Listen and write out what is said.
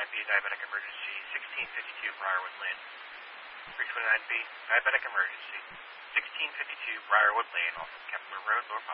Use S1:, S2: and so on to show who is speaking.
S1: 329B, diabetic emergency, 1652 Briarwood Lane. 329B, diabetic emergency, 1652 Briarwood Lane off of Kepler Road, Lower